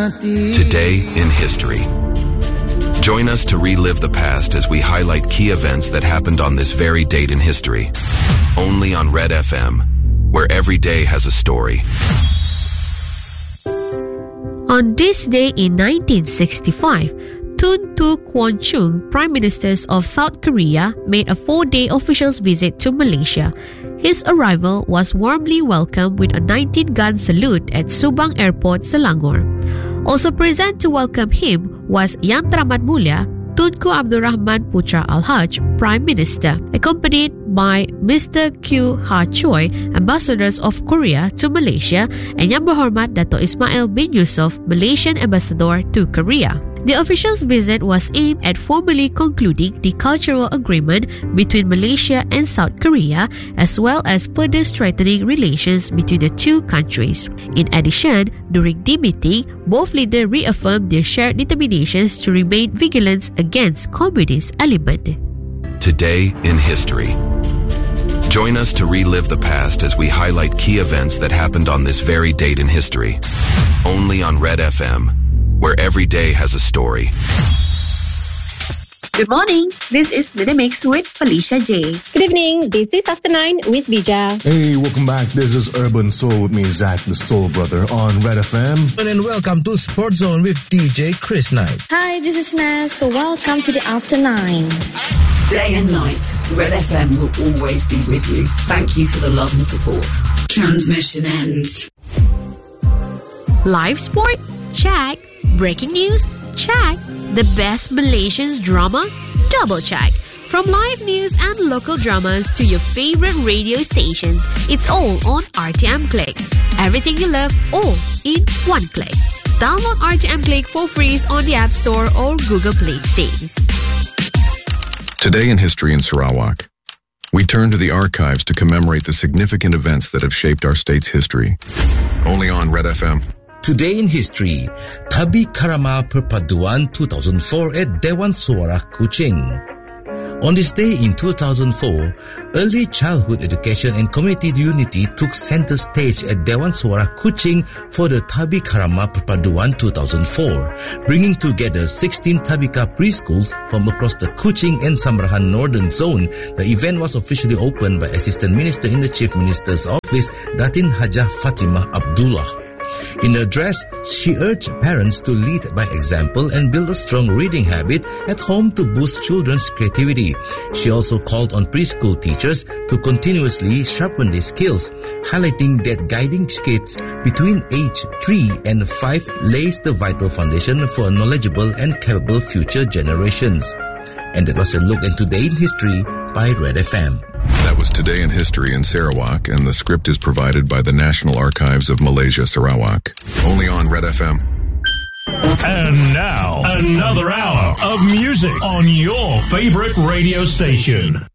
Today in history. Join us to relive the past as we highlight key events that happened on this very date in history. Only on Red FM, where every day has a story. On this day in 1965, Tun Tu Kwan Chung, Prime Minister of South Korea, made a 4-day official visit to Malaysia. His arrival was warmly welcomed with a 19-gun salute at Subang Airport, Selangor. Also present to welcome him was Yang Teramat Mulia, Tunku Abdul Rahman Putra Al-Haj, Prime Minister, accompanied by Mr. Q Ha Choi, Ambassadors of Korea to Malaysia, and Yang Berhormat Dato Ismail bin Yusof, Malaysian Ambassador to Korea. The official's visit was aimed at formally concluding the cultural agreement between Malaysia and South Korea, as well as further strengthening relations between the two countries. In addition, during the meeting, both leaders reaffirmed their shared determinations to remain vigilant against communist element. Today in history. Join us to relive the past as we highlight key events that happened on this very date in history. Only on Red FM, where every day has a story. Good morning. This is Minimix with Felicia J. Good evening. This is After 9 with Bija. Hey, welcome back. This is Urban Soul with me, Zach, the Soul Brother, on Red FM. And welcome to Sports Zone with DJ Chris Knight. Hi, this is Naz. So welcome to the After 9. Day and night, Red FM will always be with you. Thank you for the love and support. Transmission ends. Live sport? Check. Breaking news? Check. The best Malaysian drama? Double check. From live news and local dramas to your favorite radio stations, it's all on RTM Click. Everything you love, all in one click. Download RTM Click for free on the App Store or Google Play today. Today in history in Sarawak, we turn to the archives to commemorate the significant events that have shaped our state's history. Only on Red FM. Today in history, Tabi Karama Perpaduan 2004 at Dewan Suara Kuching. On this day in 2004, early childhood education and community unity took center stage at Dewan Suara Kuching for the Tabi Karama Perpaduan 2004, bringing together 16 Tabika preschools from across the Kuching and Samarahan Northern Zone. The event was officially opened by Assistant Minister in the Chief Minister's Office, Datin Hajah Fatimah Abdullah. In her address, she urged parents to lead by example and build a strong reading habit at home to boost children's creativity. She also called on preschool teachers to continuously sharpen their skills, highlighting that guiding kids between age 3 and 5 lays the vital foundation for knowledgeable and capable future generations. And that was a look into Today in History by Red FM. That was Today in History in Sarawak, and the script is provided by the National Archives of Malaysia, Sarawak. Only on Red FM. And now, another hour of music on your favorite radio station.